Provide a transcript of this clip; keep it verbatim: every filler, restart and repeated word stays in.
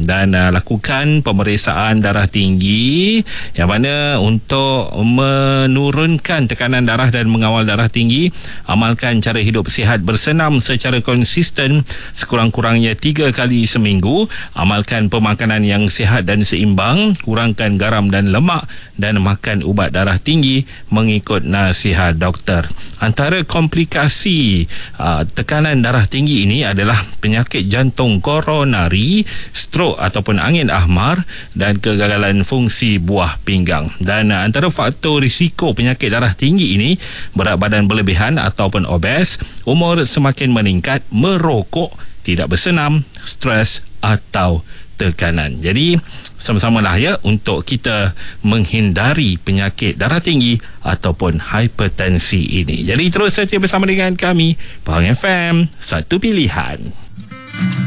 dan uh, lakukan pemeriksaan darah tinggi, yang mana untuk menurunkan tekanan darah dan mengawal darah tinggi, amalkan cara hidup sihat bersenam secara konsisten sekurang-kurangnya tiga kali seminggu, amalkan pemakanan yang sihat dan seimbang, kurangkan garam dan lemak, dan makan ubat darah tinggi mengikut nasihat doktor. Antara komplikasi uh, tekanan darah tinggi ini adalah penyakit jantung koronari, strok ataupun angin ahmar, dan kegagalan fungsi buah pinggang. Dan uh, antara faktor risiko penyakit darah tinggi ini, berat badan berlebihan ataupun obes, umur semakin meningkat, merokok, tidak bersenam, stres atau tekanan. Jadi sama-samalah ya untuk kita menghindari penyakit darah tinggi ataupun hipertensi ini. Jadi terus setia bersama dengan kami, Pahang F M, satu pilihan.